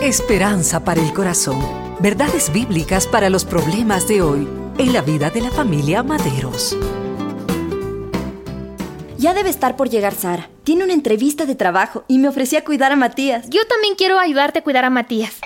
Esperanza para el corazón. Verdades bíblicas para los problemas de hoy en la vida de la familia Maderos. Ya debe estar por llegar Sara. Tiene una entrevista de trabajo y me ofrecía cuidar a Matías. Yo también quiero ayudarte a cuidar a Matías.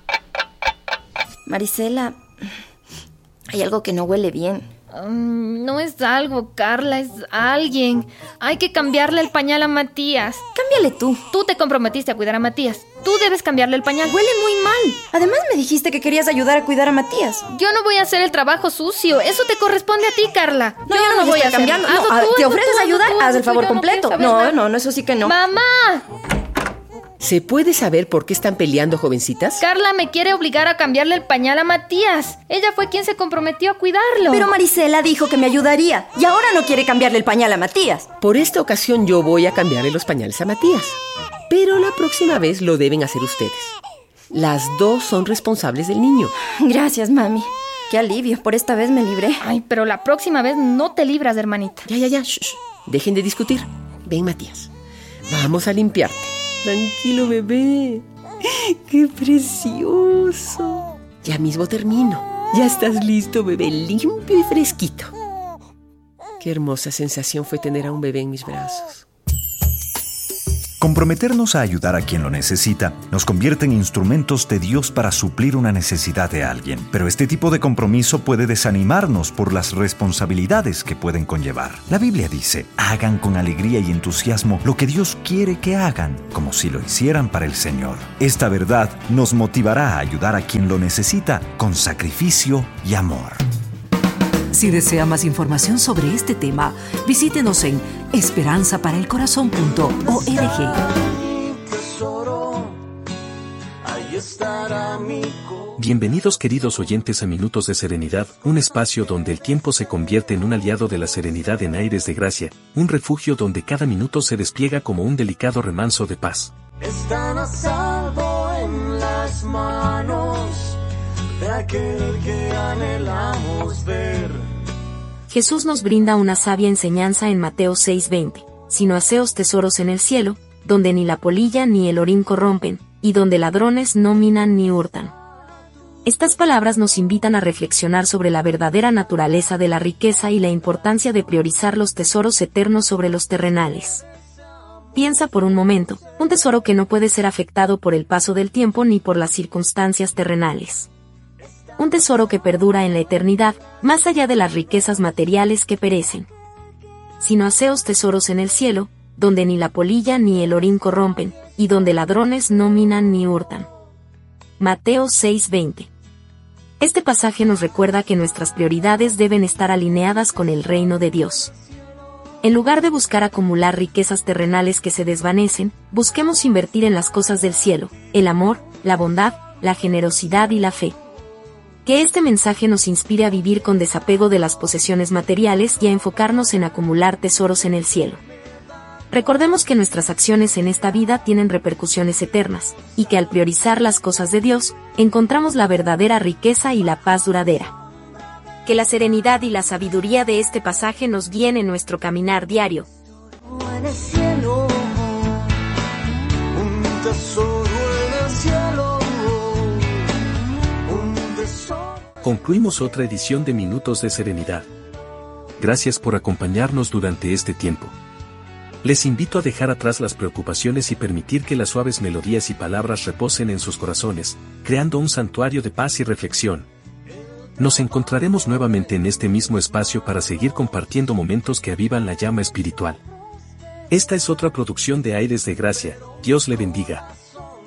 Marisela, hay algo que no huele bien. No es algo, Carla, es alguien. Hay que cambiarle el pañal a Matías. Cámbiale tú. Tú te comprometiste a cuidar a Matías. Tú debes cambiarle el pañal. Huele muy mal. Además me dijiste que querías ayudar a cuidar a Matías. Yo no voy a hacer el trabajo sucio. Eso te corresponde a ti, Carla. No, yo no voy a cambiarlo. ¿Te ofreces ayudar? Haz el favor completo. No, eso sí que no. ¡Mamá! ¿Se puede saber por qué están peleando, jovencitas? Carla me quiere obligar a cambiarle el pañal a Matías. Ella fue quien se comprometió a cuidarlo. Pero Marisela dijo que me ayudaría y ahora no quiere cambiarle el pañal a Matías. Por esta ocasión yo voy a cambiarle los pañales a Matías. Pero la próxima vez lo deben hacer ustedes. Las dos son responsables del niño. Gracias, mami. Qué alivio, por esta vez me libré. Ay, pero la próxima vez no te libras, hermanita. Ya. Shh. Dejen de discutir. Ven, Matías. Vamos a limpiarte. Tranquilo, bebé. ¡Qué precioso! Ya mismo termino. Ya estás listo, bebé, limpio y fresquito. Qué hermosa sensación fue tener a un bebé en mis brazos. Comprometernos a ayudar a quien lo necesita nos convierte en instrumentos de Dios para suplir una necesidad de alguien. Pero este tipo de compromiso puede desanimarnos por las responsabilidades que pueden conllevar. La Biblia dice: hagan con alegría y entusiasmo lo que Dios quiere que hagan, como si lo hicieran para el Señor. Esta verdad nos motivará a ayudar a quien lo necesita con sacrificio y amor. Si desea más información sobre este tema, visítenos en esperanzaparaelcorazon.org. Bienvenidos, queridos oyentes, a Minutos de Serenidad, un espacio donde el tiempo se convierte en un aliado de la serenidad en Aires de Gracia, un refugio donde cada minuto se despliega como un delicado remanso de paz. Están a salvo en las manos de aquel que anhelamos ver. Jesús nos brinda una sabia enseñanza en Mateo 6:20. Sino haceos tesoros en el cielo, donde ni la polilla ni el orín corrompen, y donde ladrones no minan ni hurtan. Estas palabras nos invitan a reflexionar sobre la verdadera naturaleza de la riqueza y la importancia de priorizar los tesoros eternos sobre los terrenales. Piensa por un momento, un tesoro que no puede ser afectado por el paso del tiempo ni por las circunstancias terrenales. Un tesoro que perdura en la eternidad, más allá de las riquezas materiales que perecen. Sino haceos tesoros en el cielo, donde ni la polilla ni el orín corrompen, y donde ladrones no minan ni hurtan. Mateo 6:20. Este pasaje nos recuerda que nuestras prioridades deben estar alineadas con el reino de Dios. En lugar de buscar acumular riquezas terrenales que se desvanecen, busquemos invertir en las cosas del cielo, el amor, la bondad, la generosidad y la fe. Que este mensaje nos inspire a vivir con desapego de las posesiones materiales y a enfocarnos en acumular tesoros en el cielo. Recordemos que nuestras acciones en esta vida tienen repercusiones eternas, y que al priorizar las cosas de Dios, encontramos la verdadera riqueza y la paz duradera. Que la serenidad y la sabiduría de este pasaje nos guíen en nuestro caminar diario. En el cielo, un tesoro en el cielo, un tesoro. Concluimos otra edición de Minutos de Serenidad. Gracias por acompañarnos durante este tiempo. Les invito a dejar atrás las preocupaciones y permitir que las suaves melodías y palabras reposen en sus corazones, creando un santuario de paz y reflexión. Nos encontraremos nuevamente en este mismo espacio para seguir compartiendo momentos que avivan la llama espiritual. Esta es otra producción de Aires de Gracia. Dios le bendiga.